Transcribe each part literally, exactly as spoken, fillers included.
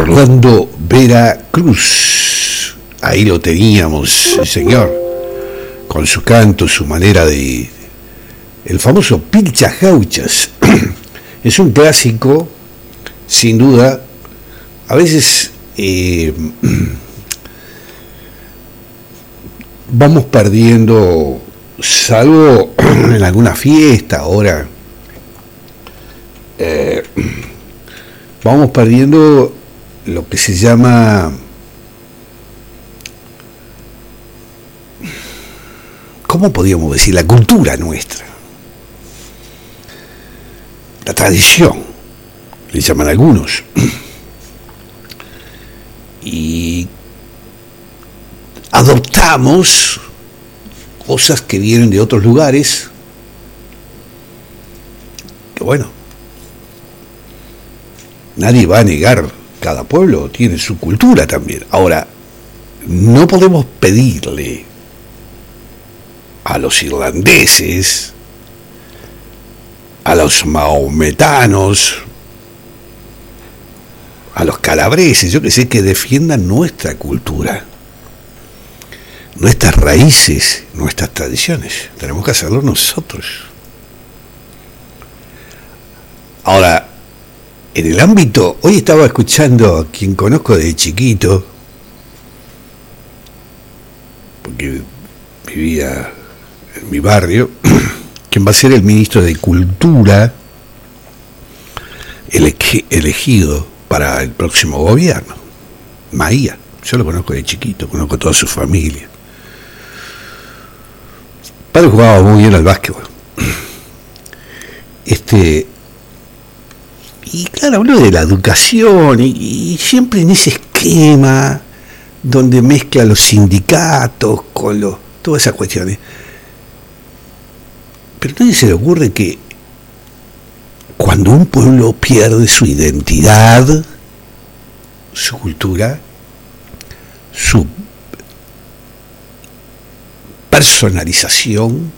Orlando Vera Cruz. Ahí lo teníamos, el señor, con su canto, su manera de... el famoso Pilchas Gauchas. Es un clásico, sin duda. A veces eh, vamos perdiendo, salvo en alguna fiesta ahora, eh, vamos perdiendo lo que se llama, ¿cómo podríamos decir? La cultura nuestra, la tradición, le llaman algunos, y adoptamos cosas que vienen de otros lugares, que bueno, nadie va a negar, cada pueblo tiene su cultura también. Ahora, no podemos pedirle a los irlandeses, a los mahometanos, a los calabreses, yo que sé, que defiendan nuestra cultura, nuestras raíces, nuestras tradiciones. Tenemos que hacerlo nosotros. Ahora, en el ámbito, hoy estaba escuchando a quien conozco desde chiquito, porque vivía en mi barrio, quien va a ser el ministro de Cultura ele- elegido para el próximo gobierno, Maía. Yo lo conozco de chiquito, conozco toda su familia. El padre jugaba muy bien al básquetbol. Este, y claro, habló de la educación y, y siempre en ese esquema donde mezcla los sindicatos con los, todas esas cuestiones. Pero a nadie se le ocurre que cuando un pueblo pierde su identidad, su cultura, su personalización,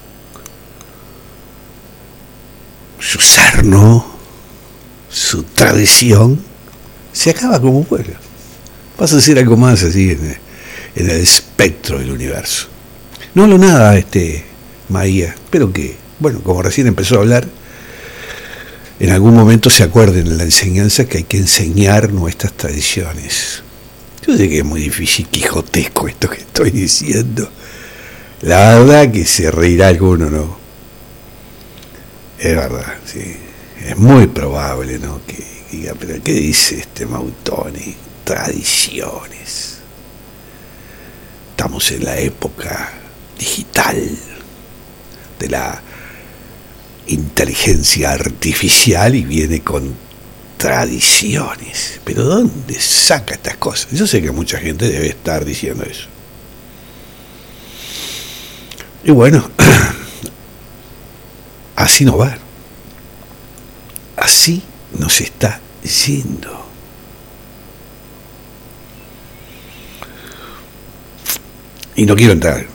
su sarno, su tradición, se acaba como pueblo. Pasa a ser algo más así en, en el espectro del universo. No hablo nada, este Maía, pero que, bueno, como recién empezó a hablar, en algún momento se acuerden en la enseñanza que hay que enseñar nuestras tradiciones. Yo sé que es muy difícil, quijotesco esto que estoy diciendo. La verdad que se reirá alguno, ¿no? Es verdad, sí. Es muy probable, ¿no? Que diga, pero ¿qué dice este Mautoni? Tradiciones. Estamos en la época digital de la inteligencia artificial y viene con tradiciones. Pero ¿dónde saca estas cosas? Yo sé que mucha gente debe estar diciendo eso. Y bueno, así no va. Así nos está yendo. Y no quiero entrar.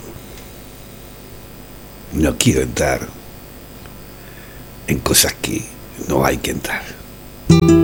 No quiero entrar en cosas que no hay que entrar.